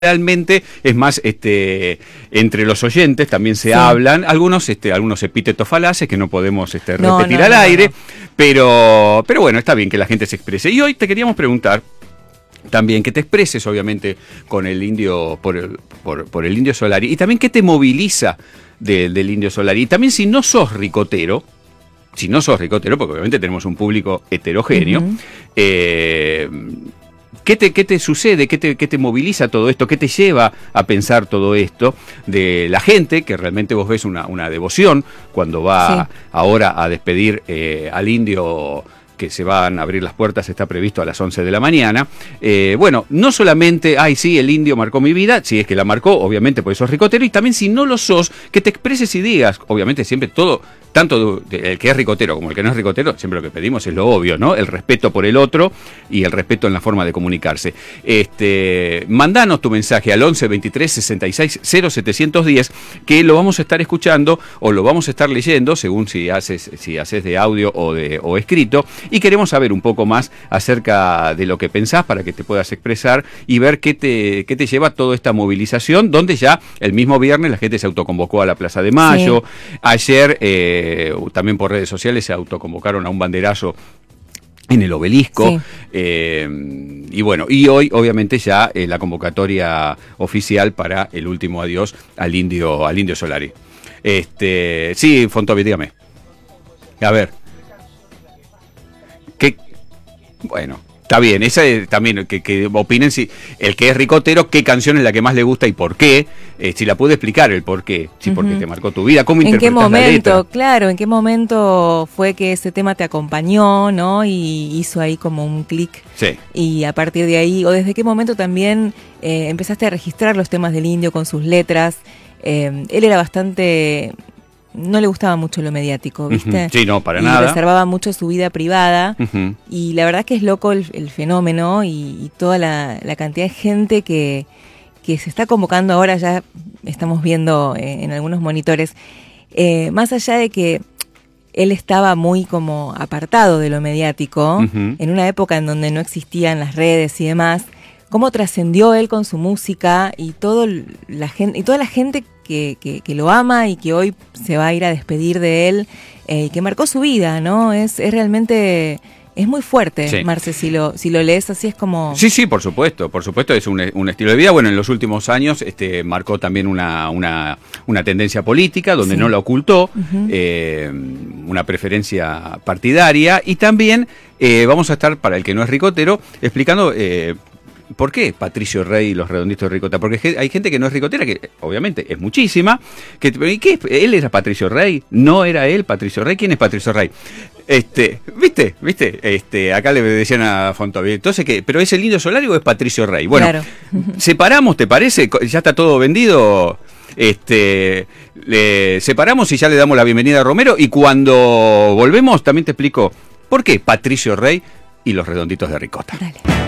Realmente es más, entre los oyentes también se hablan algunos epítetos falaces que no podemos repetir al aire. Pero bueno, está bien que la gente se exprese. Y hoy te queríamos preguntar también que te expreses, obviamente, con el indio, por el Indio Solari, y también qué te moviliza del Indio Solari. Y también si no sos ricotero, porque obviamente tenemos un público heterogéneo, ¿qué te sucede? ¿Qué te moviliza todo esto? ¿Qué te lleva a pensar todo esto de la gente? Que realmente vos ves una devoción cuando va ahora a despedir al indio, que se van a abrir las puertas, está previsto a las 11 de la mañana. Bueno, no solamente, el indio marcó mi vida, si es que la marcó, obviamente, porque sos ricotero, y también si no lo sos, que te expreses y digas, obviamente siempre todo, tanto el que es ricotero como el que no es ricotero, siempre lo que pedimos es lo obvio, ¿no? El respeto por el otro y el respeto en la forma de comunicarse. Mandanos tu mensaje al 11 23 66 0710, que lo vamos a estar escuchando o lo vamos a estar leyendo, según si haces de audio o escrito, y queremos saber un poco más acerca de lo que pensás para que te puedas expresar y ver qué te lleva toda esta movilización, donde ya el mismo viernes la gente se autoconvocó a la Plaza de Mayo. Ayer también por redes sociales se autoconvocaron a un banderazo en el Obelisco. Y bueno, y hoy obviamente ya la convocatoria oficial para el último adiós al Indio Solari. Sí, Fontovi, dígame. A ver. Bueno, está bien, esa es también que opinen si el que es ricotero, qué canción es la que más le gusta y por qué, si la puede explicar el por qué, porque te marcó tu vida, cómo interpretas la letra. ¿En qué momento, claro, en qué momento fue que ese tema te acompañó, ¿no? Y hizo ahí como un clic. Sí. Y a partir de ahí, o desde qué momento también empezaste a registrar los temas del indio con sus letras. Él era bastante... No le gustaba mucho lo mediático, ¿viste? Sí, no, para nada. Reservaba mucho su vida privada. Y la verdad que es loco el fenómeno y toda la cantidad de gente que se está convocando ahora. Ya estamos viendo en algunos monitores. Más allá de que él estaba muy como apartado de lo mediático, en una época en donde no existían las redes y demás, cómo trascendió él con su música y toda la gente que lo ama y que hoy se va a ir a despedir de él, que marcó su vida, ¿no? Es realmente... Es muy fuerte, Marce, si lo lees así es como... Sí, por supuesto, es un estilo de vida. Bueno, en los últimos años marcó también una tendencia política, donde no la ocultó, una preferencia partidaria, y también vamos a estar, para el que no es ricotero, explicando... ¿Por qué Patricio Rey y los Redonditos de Ricota? Porque hay gente que no es ricotera, que obviamente es muchísima. ¿Él era Patricio Rey? ¿No era él Patricio Rey? ¿Quién es Patricio Rey? ¿Viste? Acá le decían a Fontovi, entonces, ¿pero es el Indio Solari o es Patricio Rey? Bueno, claro. Separamos, ¿te parece? Ya está todo vendido. Separamos y ya le damos la bienvenida a Romero. Y cuando volvemos también te explico por qué Patricio Rey y los Redonditos de Ricota. Dale.